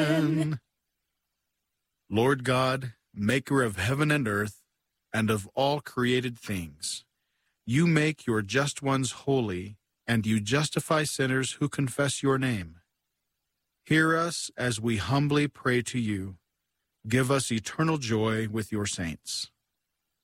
Lord God, maker of heaven and earth, and of all created things, you make your just ones holy, and you justify sinners who confess your name. Hear us as we humbly pray to you. Give us eternal joy with your saints.